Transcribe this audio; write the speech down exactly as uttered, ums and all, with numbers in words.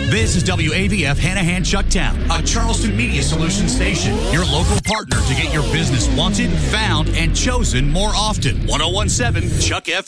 This is W A V F Hanahan Chucktown, a Charleston Media Solutions station. Your local partner to get your business wanted, found, and chosen more often. ten seventeen Chuck F M.